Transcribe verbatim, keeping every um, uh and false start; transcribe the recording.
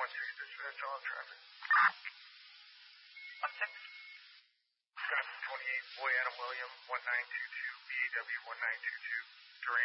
one six dispatch on traffic. one six. twenty-eight, boy Adam William, one nine two two, B A W one nine two two, Durant.